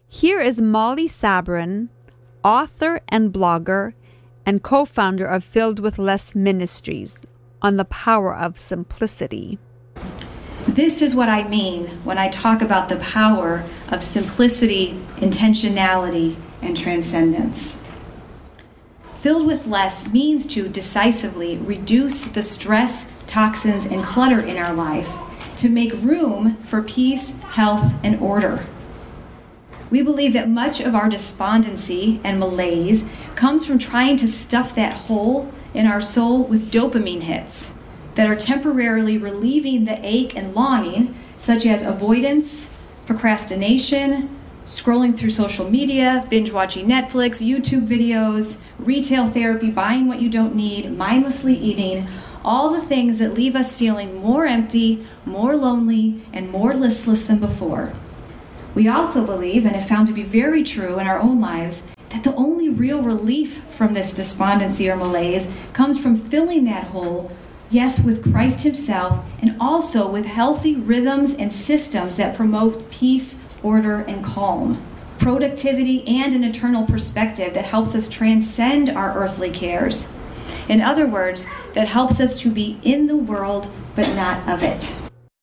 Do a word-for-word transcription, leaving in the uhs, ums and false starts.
Here is Molly Sabrin, author and blogger, and co-founder of Filled with Less Ministries, on the power of simplicity. This is what I mean when I talk about the power of simplicity, intentionality, and transcendence. Filled with less means to decisively reduce the stress, toxins, and clutter in our life to make room for peace, health, and order. We believe that much of our despondency and malaise comes from trying to stuff that hole in our soul with dopamine hits that are temporarily relieving the ache and longing, such as avoidance, procrastination, scrolling through social media, binge watching Netflix, YouTube videos, retail therapy, buying what you don't need, mindlessly eating, all the things that leave us feeling more empty, more lonely, and more listless than before. We also believe, and have found to be very true in our own lives, that the only real relief from this despondency or malaise comes from filling that hole, yes, with Christ himself, and also with healthy rhythms and systems that promote peace, order, and calm, productivity, and an eternal perspective that helps us transcend our earthly cares. In other words, that helps us to be in the world, but not of it.